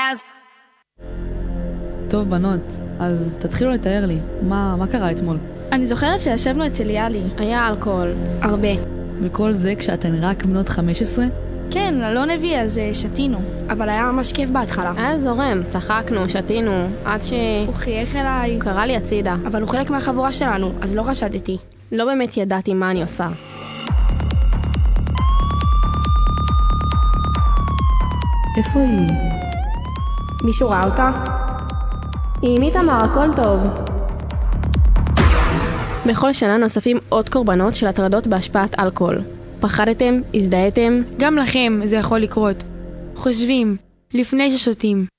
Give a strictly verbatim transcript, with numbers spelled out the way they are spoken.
אז... טוב בנות, אז תתחילו לתאר לי, מה, מה קרה אתמול? אני זוכרת שישבנו אצל יאלי. היה אלכוהול. הרבה. וכל זה כשאתן רק בנות חמש עשרה? כן, אלון הביא, אז שתינו. אבל היה ממש כיף בהתחלה. היה זורם, צחקנו, שתינו, עד ש... הוא חייך אליי. הוא קרא לי הצידה. אבל הוא חלק מהחבורה שלנו, אז לא חשדתי. לא באמת ידעתי מה אני עושה. איפה היא? מישהו ראה אותה? עם איתמר, הכל טוב. בכל שנה נוספים עוד קורבנות של הטרדות בהשפעת אלכוהול. פחדתם? הזדהיתם? גם לכם זה יכול לקרות. חושבים, לפני ששותים.